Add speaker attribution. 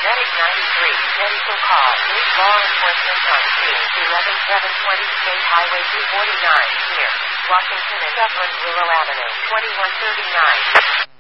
Speaker 1: Medic 93, medical call. Need law enforcement on scene. 11720 State Highway 249, here. Washington and Upland Willow Avenue, 2139.